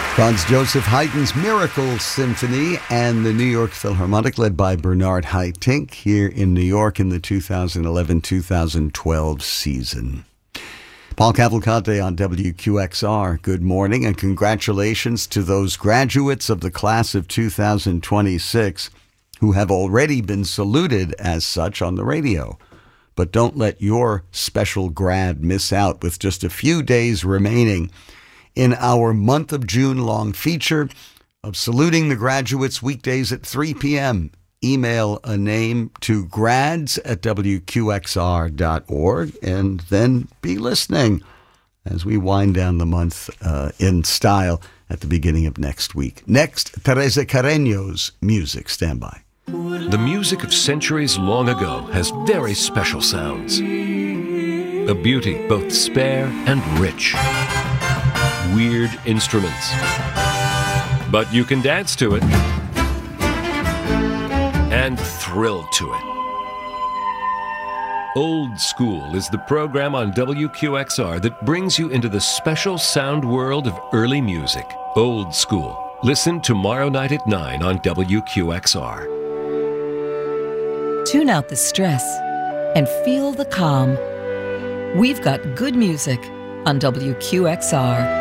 Franz Joseph Haydn's Miracle Symphony and the New York Philharmonic, led by Bernard Haitink, here in New York in the 2011-2012 season. Paul Cavalcante on WQXR. Good morning and congratulations to those graduates of the class of 2026 who have already been saluted as such on the radio. But don't let your special grad miss out with just a few days remaining in our month of June long feature of saluting the graduates weekdays at 3 p.m. Email a name to grads@wqxr.org and then be listening as we wind down the month in style at the beginning of next week. Next, Teresa Carreño's music. Stand by. The music of centuries long ago has very special sounds. A beauty both spare and rich. Weird instruments. But you can dance to it and thrill to it. Old School is the program on WQXR that brings you into the special sound world of early music. Old School. Listen tomorrow night at 9 on WQXR. Tune out the stress and feel the calm. We've got good music on WQXR.